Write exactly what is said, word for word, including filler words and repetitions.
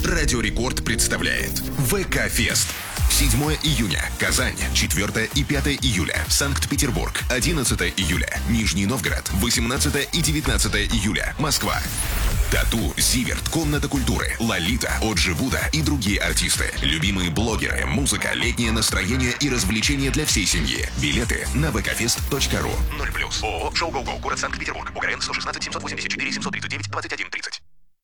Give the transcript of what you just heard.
Радио Рекорд представляет ВК-фест. седьмое июня – Казань, четвёртое и пятое июля – Санкт-Петербург, одиннадцатое июля – Нижний Новгород, восемнадцатое и девятнадцатое июля – Москва. Тату, Зиверт, Комната культуры, Лолита, Оджи Буда и другие артисты. Любимые блогеры, музыка, летнее настроение и развлечения для всей семьи. Билеты на вэ ка фест точка ру. ноль плюс. ООО «Шоу Гоу Гоу», город Санкт-Петербург. УГРН сто шестнадцать семьсот восемьдесят четыре семьсот тридцать девять двадцать один тридцать.